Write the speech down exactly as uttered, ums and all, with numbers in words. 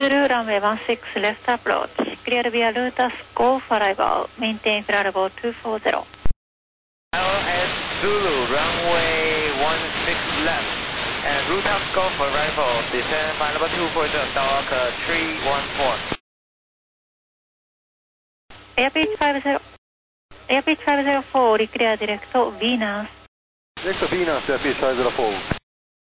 through runway one six left approach. Clear via Lutas Golf arrival. Maintain flight level two four zero. L S Zulu, runway one six left. And Lutas Golf arrival. Descend flight level two four zero, Dock three one four. Airbridge five zero. Airbridge five zero four, reclear direct Venus. Direct Venus, Airbridge five zero four.